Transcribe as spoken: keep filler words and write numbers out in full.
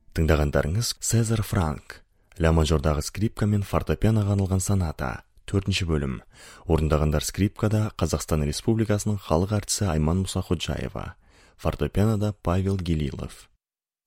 Тыңдағандарыңыз Сезар Франк, ля мажордағы скрипка мен фортепианоға арналған соната, төртінші бөлім. Орындағандар: скрипкада Қазақстан Республикасының халық әртісі Айман Мұсаходжаева, фортепианода Павел Гелилов.